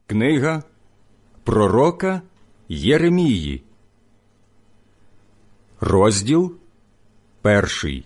Книга пророка Єремії, розділ 1.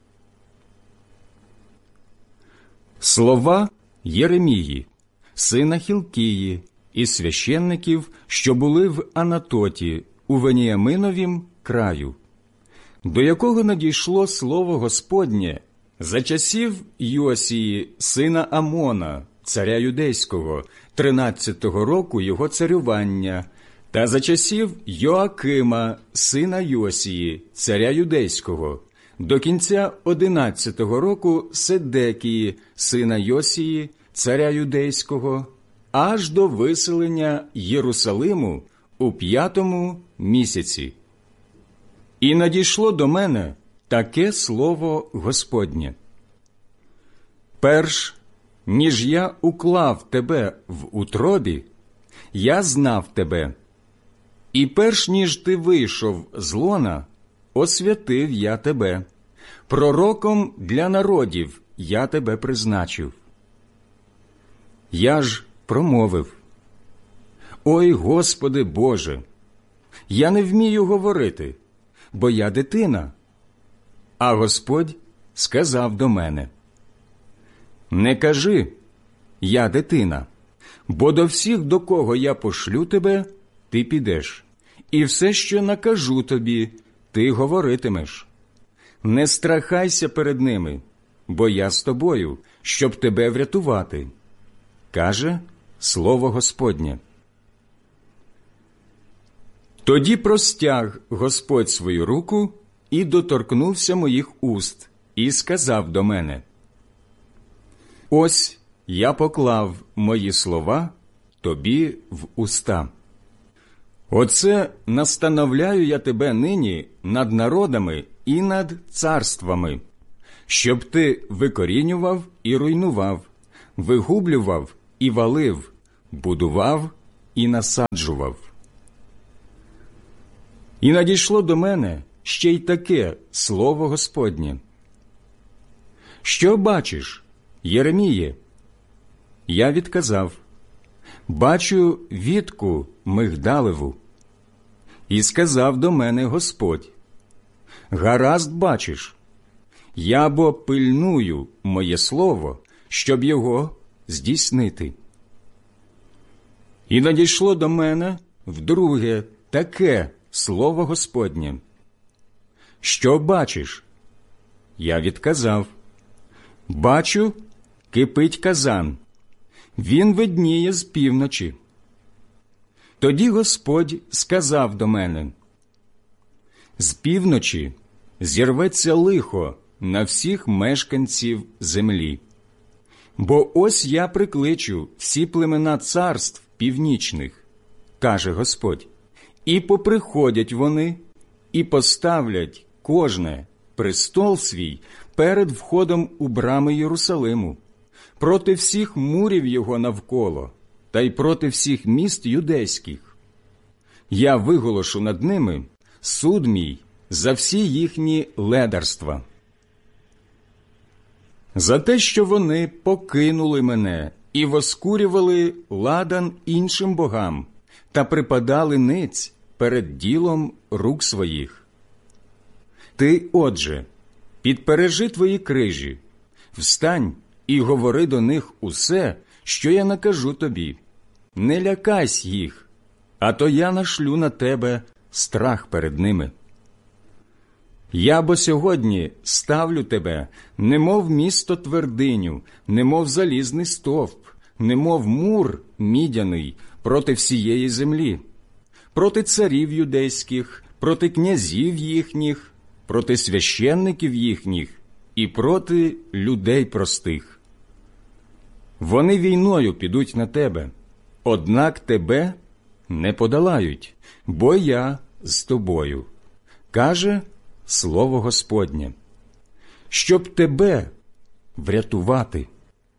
Слова Єремії, сина Хілкії, і священників, що були в Анатоті, у Веніяминовім краю, до якого надійшло слово Господнє за часів Йосії, сина Амона, царя юдейського, 13-го року його царювання, та за часів Йоакима, сина Йосії, царя юдейського, до кінця 11-го року Седекії, сина Йосії, царя юдейського, аж до виселення Єрусалиму у 5-му місяці. І надійшло до мене таке слово Господнє: перш ніж я уклав тебе в утробі, я знав тебе, і перш ніж ти вийшов з лона, освятив я тебе, пророком для народів я тебе призначив. Я ж промовив: «Ой, Господи Боже, я не вмію говорити, бо я дитина». А Господь сказав до мене: «Не кажи, я дитина, бо до всіх, до кого я пошлю тебе, ти підеш, і все, що накажу тобі, ти говоритимеш. Не страхайся перед ними, бо я з тобою, щоб тебе врятувати», каже слово Господнє. Тоді простяг Господь свою руку і доторкнувся моїх уст, і сказав до мене: «Ось я поклав мої слова тобі в уста. Оце настановляю я тебе нині над народами і над царствами, щоб ти викорінював і руйнував, вигублював і валив, будував і насаджував». І надійшло до мене ще й таке слово Господнє: «Що бачиш, Єреміє?» Я відказав: «Бачу вітку мигдалеву». І сказав до мене Господь: «Гаразд бачиш, я бо пильную моє слово, щоб його здійснити». І надійшло до мене вдруге таке слово Господнє: «Що бачиш?» Я відказав: «Бачу, кипить казан, він видніє з півночі». Тоді Господь сказав до мене: «З півночі зірветься лихо на всіх мешканців землі. Бо ось я прикличу всі племена царств північних, каже Господь, і поприходять вони, і поставлять кожне престол свій перед входом у брами Єрусалиму, проти всіх мурів його навколо, та й проти всіх міст юдейських. Я виголошу над ними суд мій за всі їхні ледарства. За те, що вони покинули мене і воскурювали ладан іншим богам, та припадали ниць перед ділом рук своїх. Ти, отже, підпережи твої крижі, встань і говори до них усе, що я накажу тобі. Не лякайся їх, а то я нашлю на тебе страх перед ними. Я бо сьогодні ставлю тебе, немов місто твердиню, немов залізний стовп, немов мур мідяний проти всієї землі, проти царів юдейських, проти князів їхніх, проти священників їхніх і проти людей простих. Вони війною підуть на тебе, однак тебе не подолають, бо я з тобою, каже слово Господнє, щоб тебе врятувати».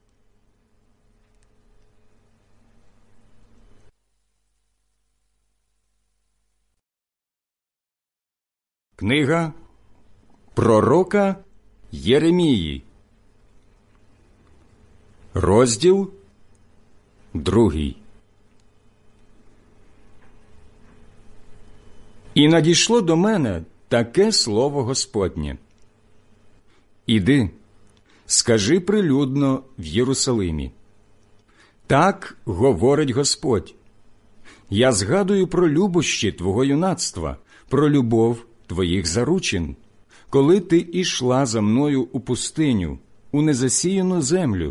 Книга пророка Єремії, розділ 2. І надійшло до мене таке слово Господнє. Іди, скажи прилюдно в Єрусалимі. Так говорить Господь. Я згадую про любощі твого юнацтва, про любов твоїх заручин, коли ти ішла за мною у пустиню, у незасіяну землю.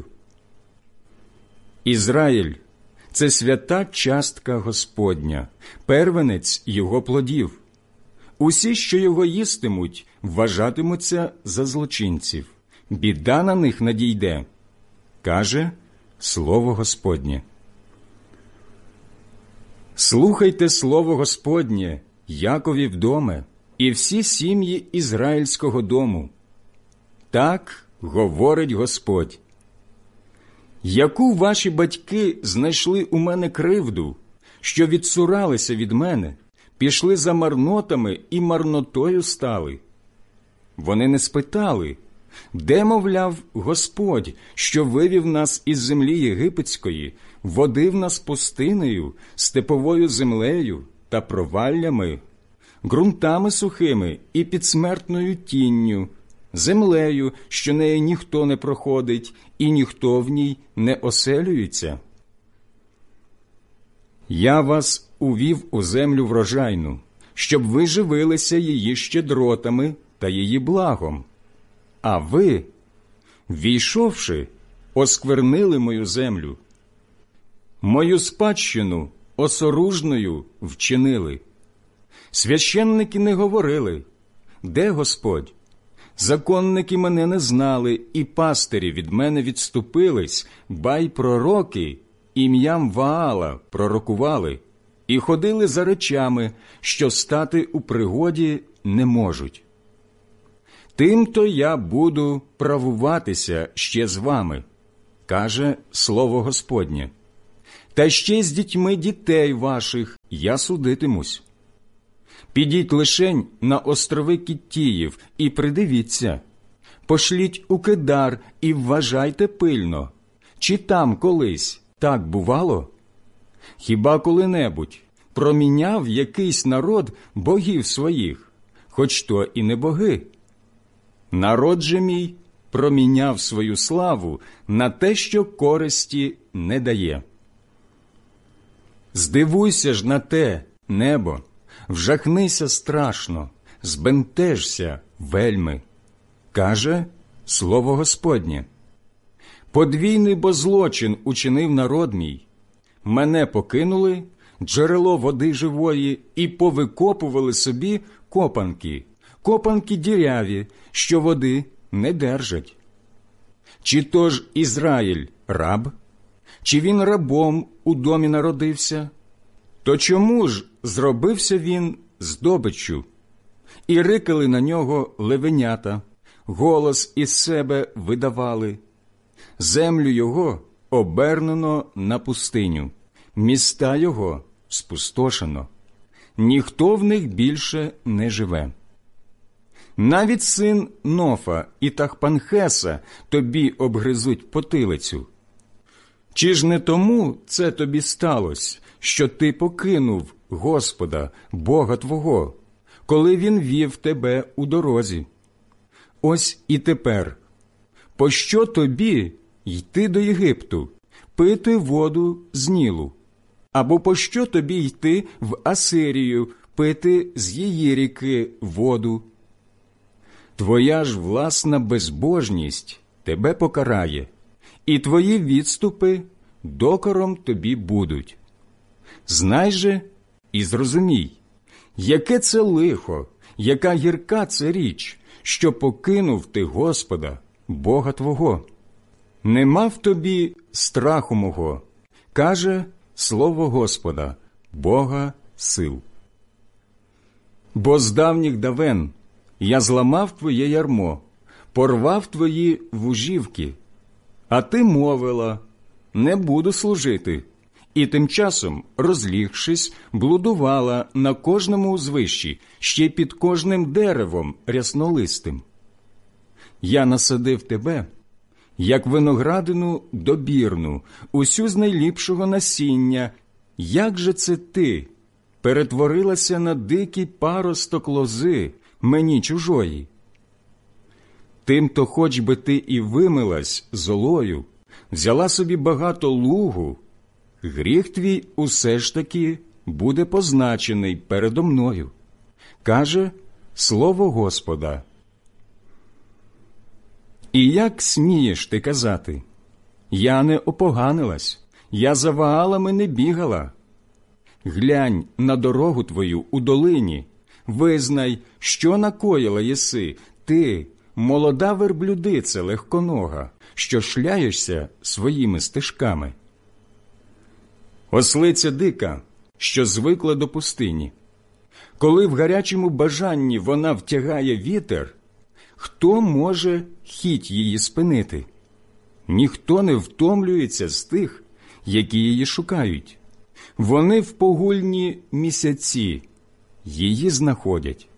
Ізраїль – це свята частка Господня, первенець його плодів. Усі, що його їстимуть, вважатимуться за злочинців. Біда на них надійде, каже слово Господнє. Слухайте слово Господнє, Яковів доме, і всі сім'ї ізраїльського дому. Так говорить Господь. Яку ваші батьки знайшли у мене кривду, що відсуралися від мене, пішли за марнотами і марнотою стали? Вони не спитали, де, мовляв, Господь, що вивів нас із землі єгипетської, водив нас пустинею, степовою землею та проваллями, ґрунтами сухими і підсмертною тінню, землею, що неї ніхто не проходить і ніхто в ній не оселюється? Я вас увів у землю врожайну, щоб ви живилися її щедротами та її благом. А ви, війшовши, осквернили мою землю. Мою спадщину осоружною вчинили. Священники не говорили, де Господь? Законники мене не знали, і пастирі від мене відступились, ба й пророки ім'ям Ваала пророкували, і ходили за речами, що стати у пригоді не можуть. Тим-то я буду правуватися ще з вами, каже слово Господнє. Та ще з дітьми дітей ваших я судитимусь. Підіть лишень на острови Кіттіїв і придивіться. Пошліть у Кедар і вважайте пильно, чи там колись так бувало? Хіба коли-небудь проміняв якийсь народ богів своїх, хоч то і не боги? Народ же мій проміняв свою славу на те, що користі не дає. Здивуйся ж на те, небо, вжахнися страшно, збентежся вельми, каже слово Господнє. Подвійний бо злочин учинив народ мій. Мене покинули, джерело води живої, і повикопували собі копанки діряві, що води не держать. Чи то ж Ізраїль раб? Чи він рабом у домі народився? То чому ж зробився він здобиччю? І рикали на нього левенята, голос із себе видавали. Землю його обернено на пустиню, міста його спустошено. Ніхто в них більше не живе. Навіть син Нофа і Тахпанхеса тобі обгризуть потилицю. Чи ж не тому це тобі сталося, що ти покинув Господа, Бога твого, коли Він вів тебе у дорозі? Ось і тепер, пощо тобі йти до Єгипту, пити воду з Нілу? Або пощо тобі йти в Асирію, пити з її ріки воду? Твоя ж власна безбожність тебе покарає, і твої відступи докором тобі будуть. Знай же і зрозумій, яке це лихо, яка гірка це річ, що покинув ти Господа, Бога твого. Нема в тобі страху мого, каже слово Господа, Бога сил. Бо з давніх давен я зламав твоє ярмо, порвав твої вужівки, а ти мовила, не буду служити, і тим часом, розлігшись, блудувала на кожному узвищі, ще під кожним деревом ряснолистим. Я насадив тебе, як виноградину добірну, усю з найліпшого насіння. Як же це ти, перетворилася на дикий паросток лози мені чужої. Тим-то хоч би ти і вимилась золою, взяла собі багато лугу, гріх твій усе ж таки буде позначений передо мною, каже слово Господа. І як смієш ти казати: я не опоганилась, я за Ваалами не бігала? Глянь на дорогу твою у долині, визнай, що накоїла єси ти, молода верблюдице легконога, що шляєшся своїми стежками. Ослиця дика, що звикла до пустині. Коли в гарячому бажанні вона втягає вітер, хто може хіть її спинити? Ніхто не втомлюється з тих, які її шукають. Вони в погульні місяці її знаходять.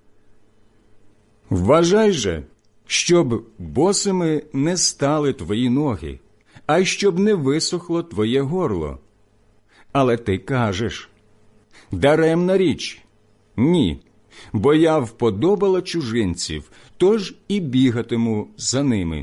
Вважай же, щоб босими не стали твої ноги, а й щоб не висохло твоє горло. Але ти кажеш: даремна річ. Ні, бо я вподобала чужинців, тож і бігатиму за ними.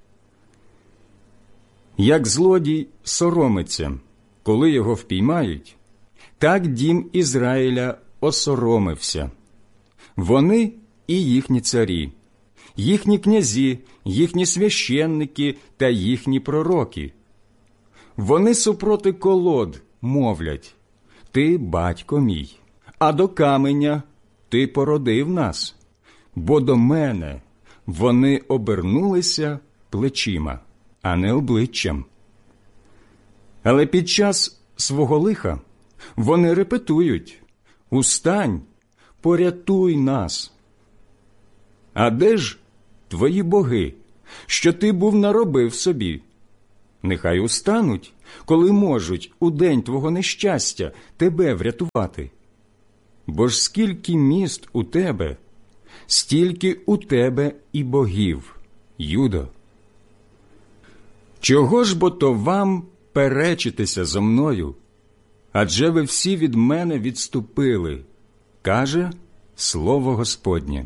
Як злодій соромиться, коли його впіймають, так дім Ізраїля осоромився. Вони і їхні царі, їхні князі, їхні священники та їхні пророки. Вони супроти колод мовлять: ти батько мій, а до каменя ти породив нас. Бо до мене вони обернулися плечима, а не обличчям. Але під час свого лиха вони репетують: устань, порятуй нас. А де ж твої боги, що ти був наробив собі? Нехай устануть, коли можуть у день твого нещастя тебе врятувати. Бо ж скільки міст у тебе, стільки у тебе і богів, Юдо. Чого ж бо то вам перечитеся зо мною? Адже ви всі від мене відступили, каже слово Господнє.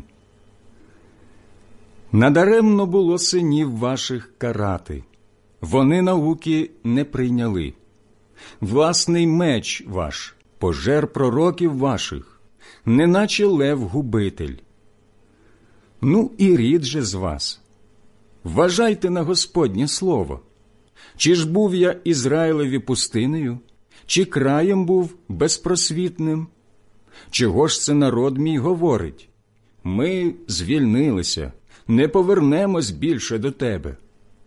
Надаремно було синів ваших карати, вони науки не прийняли. Власний меч ваш пожер пророків ваших, неначе лев-губитель. Ну і рід же з вас. Вважайте на Господнє слово. Чи ж був я Ізраїлеві пустинею, чи краєм був безпросвітним? Чого ж це народ мій говорить? Ми звільнилися, не повернемось більше до тебе.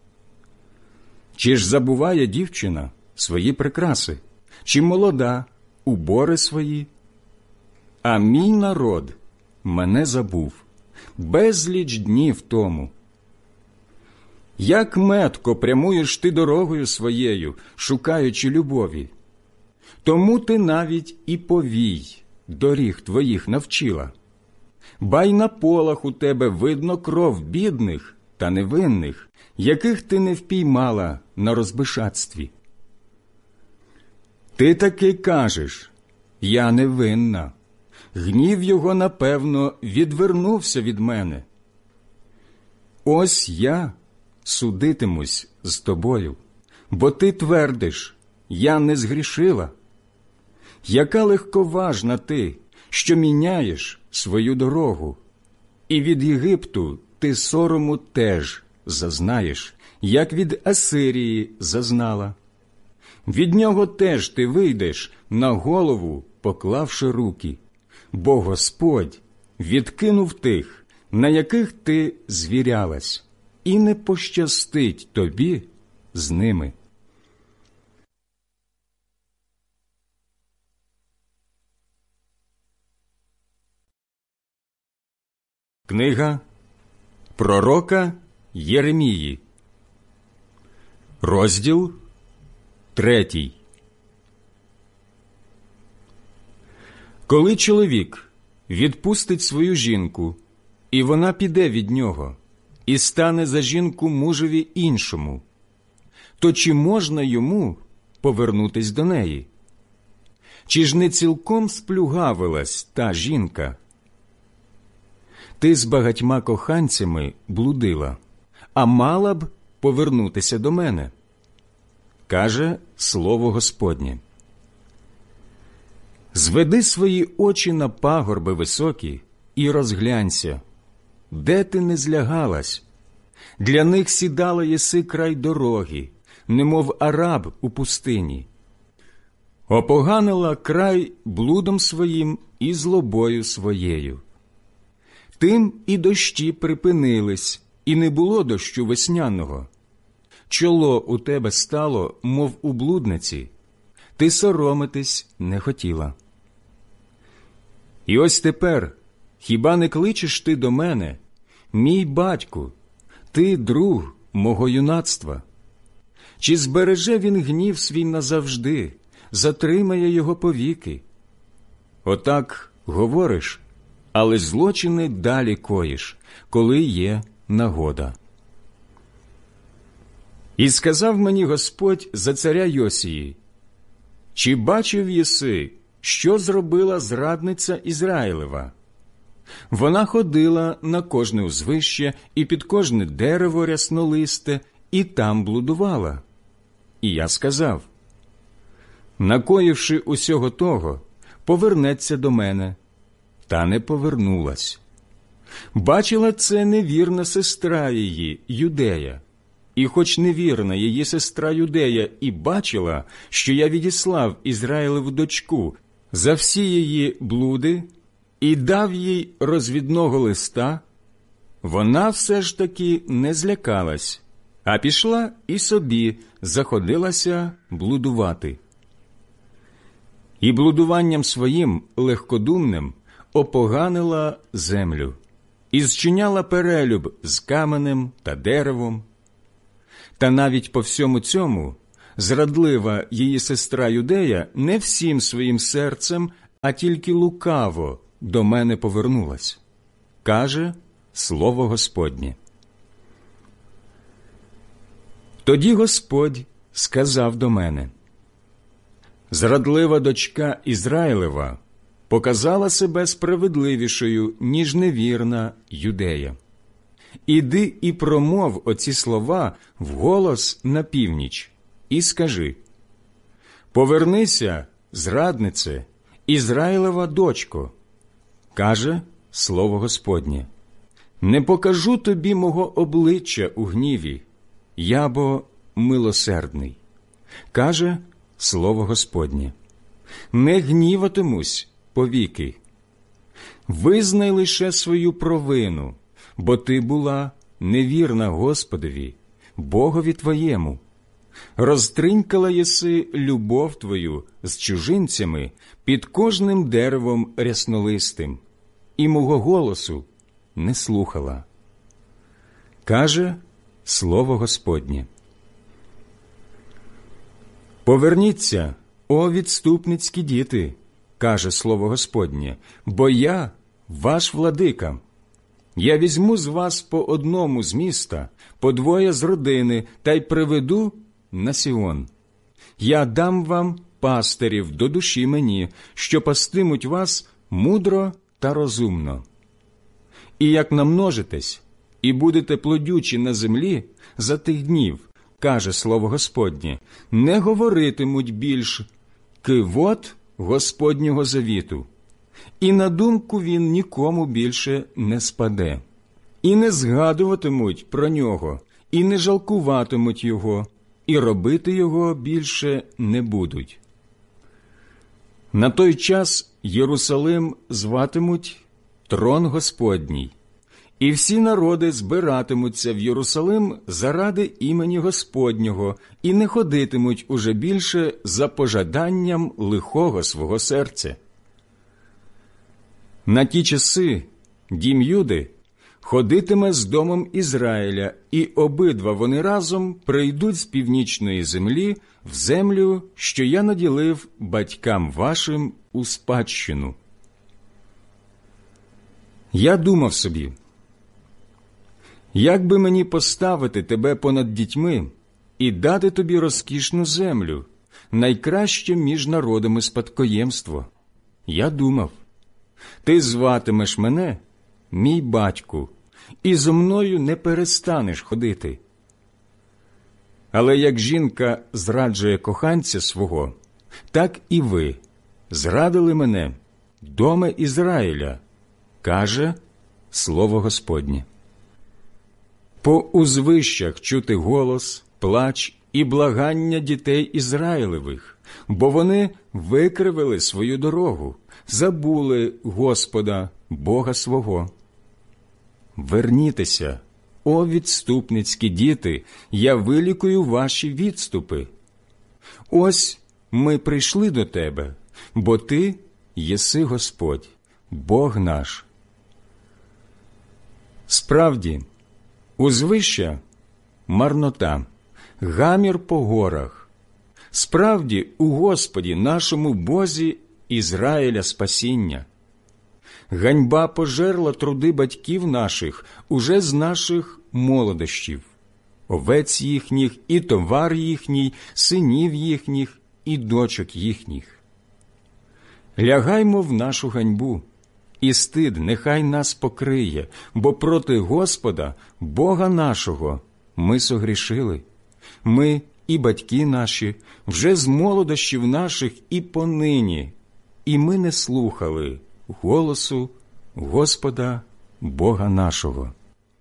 Чи ж забуває дівчина свої прикраси, чи молода убори свої? А мій народ мене забув безліч днів тому. Як метко прямуєш ти дорогою своєю, шукаючи любові, тому ти навіть і повій доріг твоїх навчила. Ба й на полах у тебе видно кров бідних та невинних, яких ти не впіймала на розбишатстві. Ти таки кажеш: я невинна, гнів його, напевно, відвернувся від мене. Ось я судитимусь з тобою, бо ти твердиш: я не згрішила. Яка легковажна ти, що міняєш свою дорогу, і від Єгипту ти сорому теж зазнаєш, як від Асирії зазнала. Від нього теж ти вийдеш на голову, поклавши руки, бо Господь відкинув тих, на яких ти звірялась, і не пощастить тобі з ними. Книга пророка Єремії, розділ 3. Коли чоловік відпустить свою жінку, і вона піде від нього, і стане за жінку мужеві іншому, то чи можна йому повернутись до неї? Чи ж не цілком сплюгавилась та жінка? Ти з багатьма коханцями блудила, а мала б повернутися до мене, каже слово Господнє. Зведи свої очі на пагорби високі і розглянься, де ти не злягалась. Для них сідала єси край дороги, немов араб у пустині. Опоганила край блудом своїм і злобою своєю. Тим і дощі припинились, і не було дощу весняного. Чоло у тебе стало, мов у блудниці, ти соромитись не хотіла. І ось тепер, хіба не кличеш ти до мене, мій батьку, ти друг мого юнацтва? Чи збереже він гнів свій назавжди, затримає його повіки? Отак говориш, але злочини далі коїш, коли є нагода. І сказав мені Господь за царя Йосії: чи бачив єси, що зробила зрадниця Ізраїлева? Вона ходила на кожне узвище і під кожне дерево ряснолисте, і там блудувала. І я сказав: накоївши усього того, повернеться до мене. Та не повернулась. Бачила це невірна сестра її, Юдея. І хоч невірна її сестра Юдея і бачила, що я відіслав Ізраїлеву дочку за всі її блуди і дав їй розвідного листа, вона все ж таки не злякалась, а пішла і собі заходилася блудувати. І блудуванням своїм легкодумним опоганила землю і зчиняла перелюб з каменем та деревом. Та навіть по всьому цьому зрадлива її сестра Юдея не всім своїм серцем, а тільки лукаво до мене повернулась, каже слово Господнє. Тоді Господь сказав до мене: зрадлива дочка Ізраїлева показала себе справедливішою, ніж невірна Юдея. Іди і промов оці слова вголос на північ, і скажи: повернися, зраднице, Ізраїлева дочко, каже слово Господнє. Не покажу тобі мого обличчя у гніві, я бо милосердний, каже слово Господнє. Не гніватимусь повіки. Визнай лише свою провину, бо ти була невірна Господові, Богові твоєму. Розтринькала єси любов твою з чужинцями під кожним деревом ряснолистим, і мого голосу не слухала. Каже слово Господнє. Поверніться, о відступницькі діти, каже слово Господнє, бо я ваш владика. Я візьму з вас по одному з міста, по двоє з родини, та й приведу на Сіон. Я дам вам пастирів до душі мені, що пастимуть вас мудро та розумно. І як намножитесь, і будете плодючі на землі за тих днів, каже слово Господнє, не говоритимуть більш «кивот Господнього завіту», і на думку він нікому більше не спаде. І не згадуватимуть про нього, і не жалкуватимуть його, і робити його більше не будуть. На той час Єрусалим зватимуть «Трон Господній», і всі народи збиратимуться в Єрусалим заради імені Господнього і не ходитимуть уже більше за пожаданням лихого свого серця. На ті часи дім Юди ходитиме з домом Ізраїля, і обидва вони разом прийдуть з північної землі в землю, що я наділив батькам вашим у спадщину. Я думав собі, як би мені поставити тебе понад дітьми і дати тобі розкішну землю, найкраще між народами спадкоємство. Я думав, ти зватимеш мене, мій батьку, і зо мною не перестанеш ходити. Але як жінка зраджує коханця свого, так і ви зрадили мене, доме Ізраїля, каже слово Господнє. По узвищах чути голос, плач і благання дітей Ізраїлевих, бо вони викривили свою дорогу, забули Господа, Бога свого. Вернітеся, о відступницькі діти, я вилікую ваші відступи. Ось ми прийшли до тебе, бо ти єси Господь, Бог наш. Справді, узвища – марнота, гамір по горах. Справді, у Господі, нашому Бозі, Ізраїля спасіння. Ганьба пожерла труди батьків наших уже з наших молодощів, овець їхніх і товар їхній, синів їхніх і дочок їхніх. Лягаймо в нашу ганьбу, і стид нехай нас покриє, бо проти Господа, Бога нашого, ми согрішили. Ми і батьки наші, вже з молодощів наших і понині, і ми не слухали голосу Господа, Бога нашого.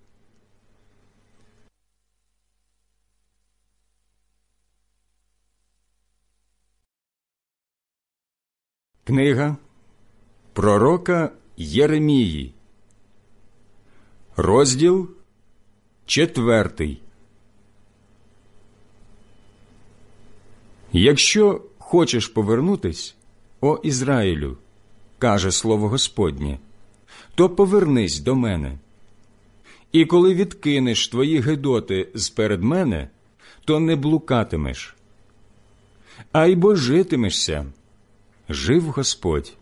Книга пророка Єремії, розділ 4. Якщо хочеш повернутись, о Ізраїлю, каже слово Господнє, то повернись до мене. І коли відкинеш твої гидоти зперед мене, то не блукатимеш, а й бо житимешся, жив Господь.